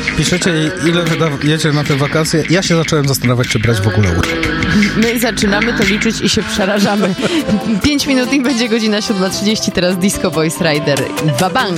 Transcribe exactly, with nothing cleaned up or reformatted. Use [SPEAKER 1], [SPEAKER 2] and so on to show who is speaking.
[SPEAKER 1] Piszecie, ile wydajecie na te wakacje. Ja się zacząłem zastanawiać, czy brać w ogóle urlop.
[SPEAKER 2] My zaczynamy to liczyć i się przerażamy. Pięć minut i będzie godzina siódma trzydzieści, teraz Disco Voice Rider. Wabang!